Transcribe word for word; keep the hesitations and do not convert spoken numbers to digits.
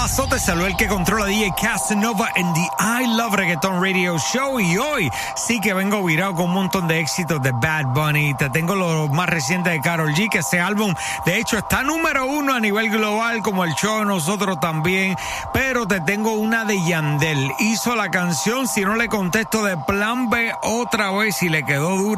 pasó? Te saludó el que controla D J Casanova en The I Love Reggaeton Radio Show. Y hoy sí que vengo virado con un montón de éxitos de Bad Bunny. Te tengo lo más reciente de Karol G, que ese álbum, de hecho, está número uno a nivel global, como el show de nosotros también. Pero te tengo una de Yandel. Hizo la canción, si no le contesto, de Plan B otra vez y le quedó dura.